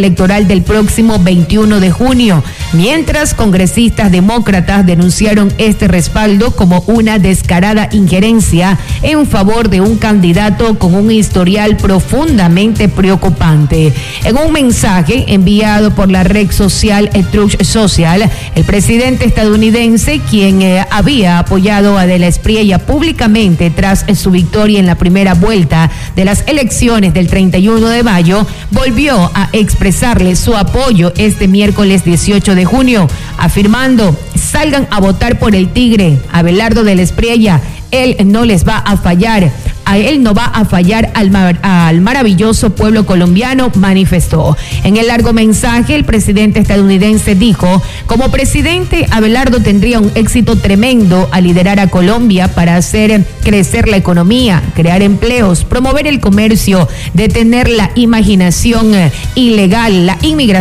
electoral del próximo 21 de junio, mientras congresistas demócratas denunciaron este respaldo como una descarada injerencia en favor de un candidato con un historial profundamente preocupante. En un mensaje enviado por la red social Truth Social, el presidente estadounidense, quien había apoyado a De la Espriella públicamente tras su victoria en la primera vuelta de las elecciones del 31 de mayo, volvió a expresarle su apoyo este miércoles 18 de junio, afirmando: salgan a votar por el tigre, Abelardo De la Espriella, él no les va a fallar. A él no va a fallar al maravilloso pueblo colombiano, manifestó. En el largo mensaje, el presidente estadounidense dijo: como presidente, Abelardo tendría un éxito tremendo al liderar a Colombia para hacer crecer la economía, crear empleos, promover el comercio, detener la inmigración ilegal,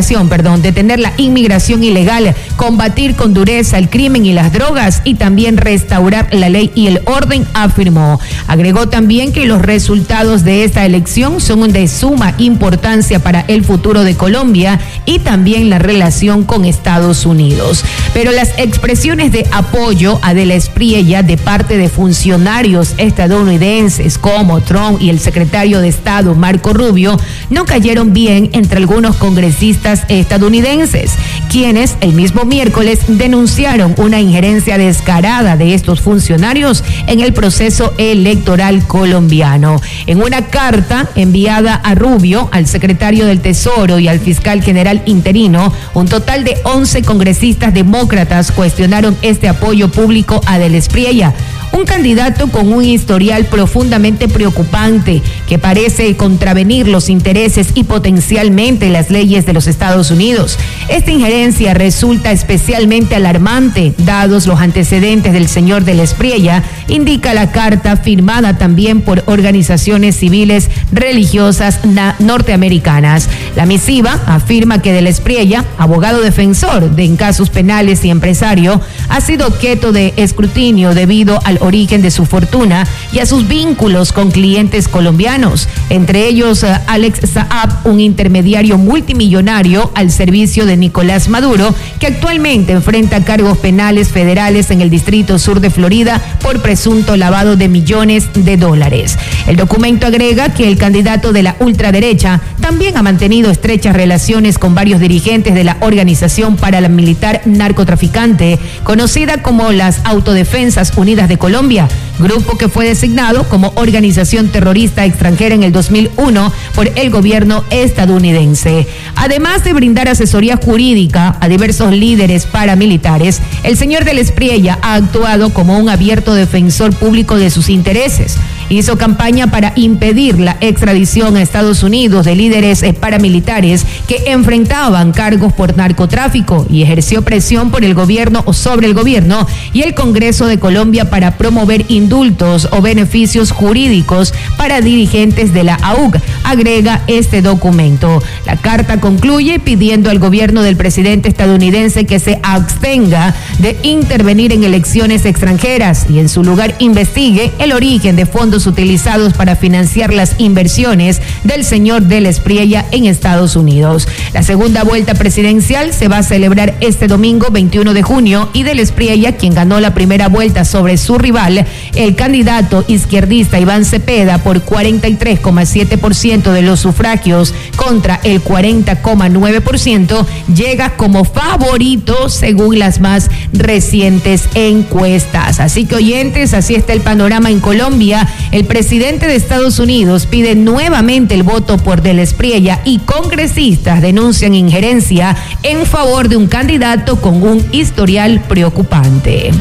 combatir con dureza el crimen y las drogas y también restaurar la ley y el orden, afirmó. Agregó también que los resultados de esta elección son de suma importancia para el futuro de Colombia y también la relación con Estados Unidos. Pero las expresiones de apoyo a De la Espriella de parte de funcionarios estadounidenses como Trump y el secretario de Estado Marco Rubio no cayeron bien entre algunos congresistas estadounidenses, quienes el mismo miércoles denunciaron una injerencia descarada de estos funcionarios en el proceso electoral colombiano. En una carta enviada a Rubio, al secretario del Tesoro y al fiscal general interino, un total de 11 congresistas demócratas cuestionaron este apoyo público a De la Espriella, un candidato con un historial profundamente preocupante que parece contravenir los intereses y potencialmente las leyes de los Estados Unidos. Esta injerencia resulta especialmente alarmante, dados los antecedentes del señor De la Espriella, indica la carta firmada también por organizaciones civiles religiosas norteamericanas. La misiva afirma que De la Espriella, abogado defensor en casos penales y empresario, ha sido objeto de escrutinio debido al origen de su fortuna y a sus vínculos con clientes colombianos, entre ellos Alex Saab, un intermediario multimillonario al servicio de Nicolás Maduro, que actualmente enfrenta cargos penales federales en el Distrito Sur de Florida por presunto lavado de millones de dólares. El documento agrega que el candidato de la ultraderecha también ha mantenido estrechas relaciones con varios dirigentes de la organización paramilitar narcotraficante, conocida como las Autodefensas Unidas de Colombia, grupo que fue designado como organización terrorista extranjera en el 2001 por el gobierno estadounidense. Además de brindar asesoría jurídica a diversos líderes paramilitares, el señor De la Espriella ha actuado como un abierto defensor público de sus intereses. Hizo campaña para impedir la extradición a Estados Unidos de líderes paramilitares que enfrentaban cargos por narcotráfico y ejerció presión por el gobierno o sobre el gobierno y el Congreso de Colombia para promover indultos o beneficios jurídicos para dirigentes de la AUC, agrega este documento. La carta concluye pidiendo al gobierno del presidente estadounidense que se abstenga de intervenir en elecciones extranjeras y en su lugar investigue el origen de fondos utilizados para financiar las inversiones del señor De la Espriella en Estados Unidos. La segunda vuelta presidencial se va a celebrar este domingo 21 de junio y De la Espriella, quien ganó la primera vuelta sobre su rival, el candidato izquierdista Iván Cepeda, por 43,7% de los sufragios contra el 40,9%, llega como favorito según las más recientes encuestas. Así que, oyentes, así está el panorama en Colombia. El presidente de Estados Unidos pide nuevamente el voto por De la Espriella y congresistas denuncian injerencia en favor de un candidato con un historial preocupante.